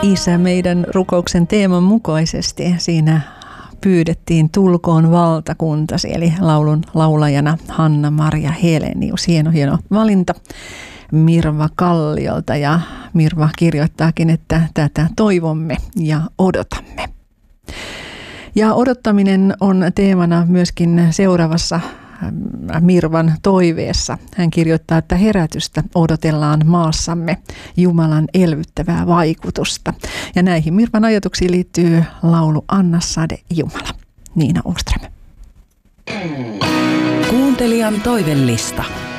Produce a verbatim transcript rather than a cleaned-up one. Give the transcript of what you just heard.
Isä meidän rukouksen teeman mukaisesti siinä pyydettiin tulkoon valtakuntasi, eli laulun laulajana Hanna-Maria Helenius. Hieno, hieno valinta Mirva Kalliolta, ja Mirva kirjoittaakin, että tätä toivomme ja odotamme. Ja odottaminen on teemana myöskin seuraavassa Mirvan toiveessa. Hän kirjoittaa, että herätystä odotellaan maassamme, Jumalan elvyttävää vaikutusta. Ja näihin Mirvan ajatuksiin liittyy laulu Anna sade Jumala. Niina Åström. Kuuntelijan toivellista.